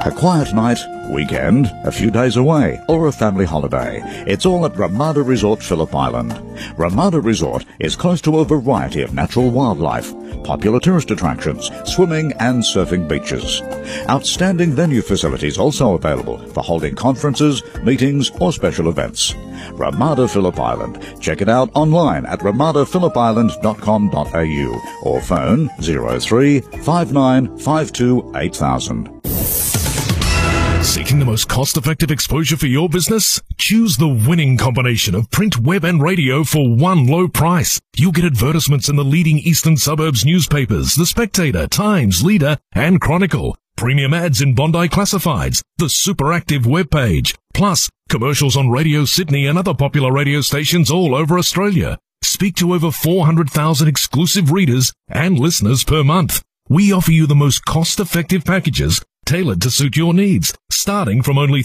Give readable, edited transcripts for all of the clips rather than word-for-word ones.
A quiet night, weekend, a few days away, or a family holiday. It's all at Ramada Resort, Phillip Island. Ramada Resort is close to a variety of natural wildlife, popular tourist attractions, swimming and surfing beaches. Outstanding venue facilities also available for holding conferences, meetings or special events. Ramada Phillip Island. Check it out online at ramadaphillipisland.com.au or phone 03 59 52 8000. Seeking the most cost-effective exposure for your business? Choose the winning combination of print, web and radio for one low price. You'll get advertisements in the leading eastern suburbs newspapers, The Spectator, Times, Leader and Chronicle. Premium ads in Bondi Classifieds, the super active webpage. Plus, commercials on Radio Sydney and other popular radio stations all over Australia. Speak to over 400,000 exclusive readers and listeners per month. We offer you the most cost-effective packages tailored to suit your needs, starting from only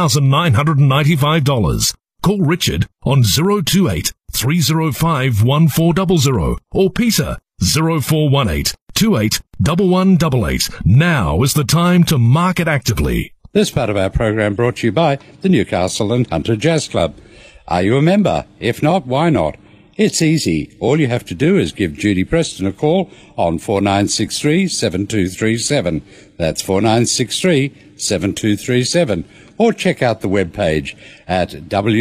$3,995. Call Richard on 028 305 1400 or Peter 0418 28 1188. Now is the time to market actively. This part of our program brought to you by the Newcastle and Hunter Jazz Club. Are you a member? If not, why not? It's easy. All you have to do is give Judy Preston a call on 4963-7237. That's 4963-7237. Or check out the webpage at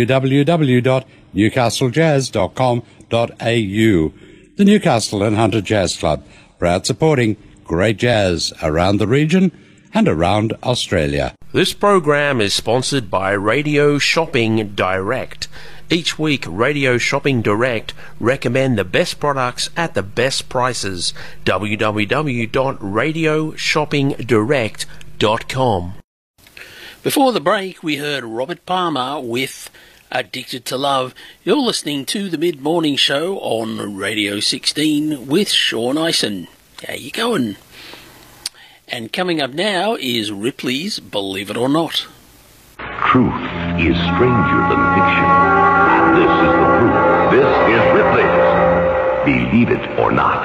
www.newcastlejazz.com.au. The Newcastle and Hunter Jazz Club, proud supporting great jazz around the region and around Australia. This program is sponsored by Radio Shopping Direct. Each week, Radio Shopping Direct recommend the best products at the best prices. www.radioshoppingdirect.com. Before the break, we heard Robert Palmer with Addicted to Love. You're listening to the Mid-Morning Show on Radio 16 with Sean Ison. How you going? And coming up now is Ripley's Believe It or Not. Truth is stranger than fiction. This is the proof. This is Ripley's Believe It or Not.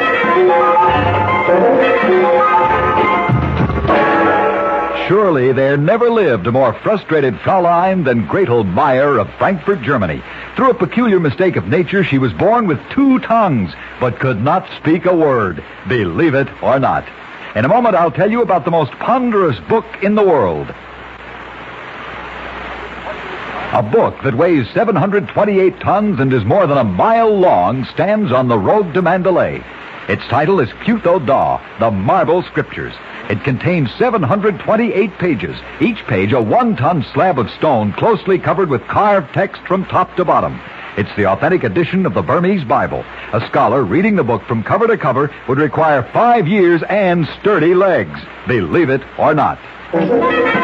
Surely there never lived a more frustrated Fraulein than Gretel Meyer of Frankfurt, Germany. Through a peculiar mistake of nature, she was born with two tongues, but could not speak a word. Believe it or not. In a moment, I'll tell you about the most ponderous book in the world. A book that weighs 728 tons and is more than a mile long stands on the road to Mandalay. Its title is Phuto Da, the Marble Scriptures. It contains 728 pages, each page a 1-ton slab of stone closely covered with carved text from top to bottom. It's the authentic edition of the Burmese Bible. A scholar reading the book from cover to cover would require 5 years and sturdy legs. Believe it or not.